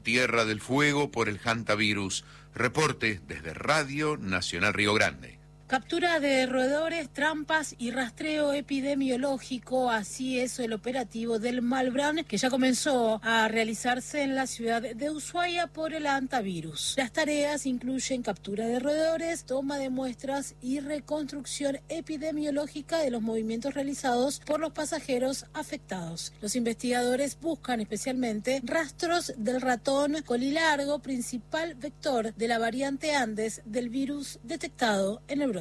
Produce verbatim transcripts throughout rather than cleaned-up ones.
Tierra del Fuego por el hantavirus. Reporte desde Radio Nacional Río Grande. Captura de roedores, trampas y rastreo epidemiológico, así es el operativo del Malbrán, que ya comenzó a realizarse en la ciudad de Ushuaia por el hantavirus. Las tareas incluyen captura de roedores, toma de muestras y reconstrucción epidemiológica de los movimientos realizados por los pasajeros afectados. Los investigadores buscan especialmente rastros del ratón colilargo, principal vector de la variante Andes del virus detectado en el brote.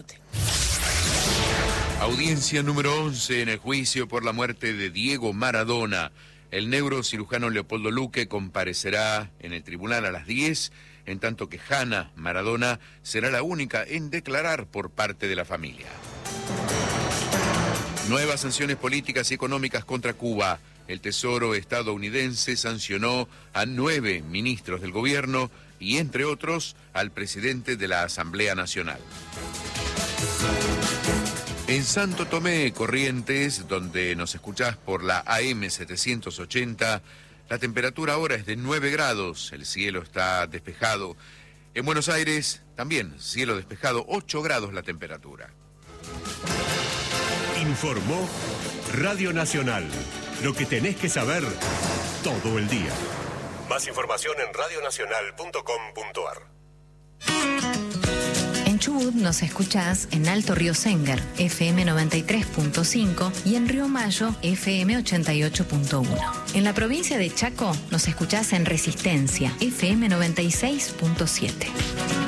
Audiencia número once en el juicio por la muerte de Diego Maradona. El neurocirujano Leopoldo Luque comparecerá en el tribunal a las diez, en tanto que Hanna Maradona será la única en declarar por parte de la familia. Nuevas sanciones políticas y económicas contra Cuba. El Tesoro estadounidense sancionó a nueve ministros del gobierno y, entre otros, al presidente de la Asamblea Nacional. En Santo Tomé, Corrientes, donde nos escuchás por la A M setecientos ochenta, la temperatura ahora es de nueve grados, el cielo está despejado. En Buenos Aires, también cielo despejado, ocho grados la temperatura. Informó Radio Nacional, lo que tenés que saber todo el día. Más información en radio nacional punto com punto a r. En Chubut nos escuchás en Alto Río Sénger, F M noventa y tres punto cinco, y en Río Mayo, F M ochenta y ocho punto uno. En la provincia de Chaco nos escuchás en Resistencia, F M noventa y seis punto siete.